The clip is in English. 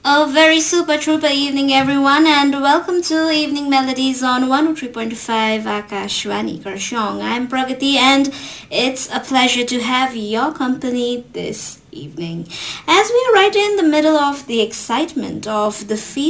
A very super trooper evening, everyone, and welcome to Evening Melodies on 103.5 Akashwani Karshong. I'm Pragati, and it's a pleasure to have your company this evening. As we are right in the middle of the excitement of the FIFA